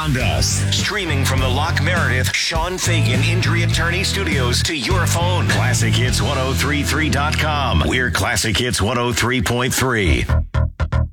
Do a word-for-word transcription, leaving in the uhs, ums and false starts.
around us. Streaming from the Locke Meredith Sean Fagan Injury Attorney Studios to your phone. classic hits ten thirty-three dot com. We're Classic Hits one oh three point three.